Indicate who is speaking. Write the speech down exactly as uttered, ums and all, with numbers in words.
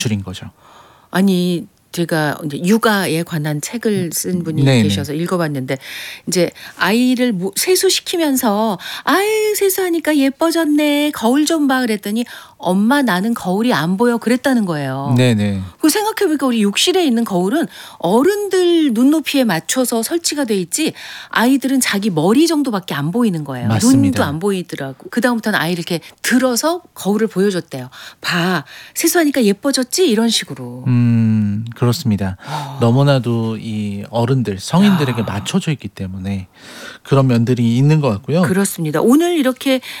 Speaker 1: 줄인 거죠.
Speaker 2: 아니 제가 이제 육아에 관한 책을 쓴 분이
Speaker 1: 네네.
Speaker 2: 계셔서 읽어봤는데 이제 아이를 뭐 세수시키면서 아이 세수하니까 예뻐졌네 거울 좀 봐 그랬더니 엄마 나는 거울이 안 보여 그랬다는 거예요.
Speaker 1: 네네.
Speaker 2: 그 생각해보니까 우리 욕실에 있는 거울은 어른들 눈높이에 맞춰서 설치가 돼 있지 아이들은 자기 머리 정도밖에 안 보이는 거예요.
Speaker 1: 맞습니다.
Speaker 2: 눈도 안 보이더라고. 그 다음부터는 아이를 이렇게 들어서 거울을 보여줬대요. 봐 세수하니까 예뻐졌지 이런 식으로.
Speaker 1: 음 그렇습니다.
Speaker 2: 아.
Speaker 1: 너무나도 이 어른들 성인들에게
Speaker 2: 야.
Speaker 1: 맞춰져 있기 때문에 그런 면들이 있는 것 같고요.
Speaker 2: 그렇습니다. 오늘 이렇게